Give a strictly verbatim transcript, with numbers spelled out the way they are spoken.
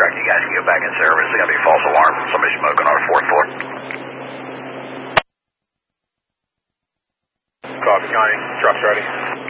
back. You guys can go back in service. There's going to be a false alarm from somebody smoking on our fourth floor. Coffee County, truck's ready.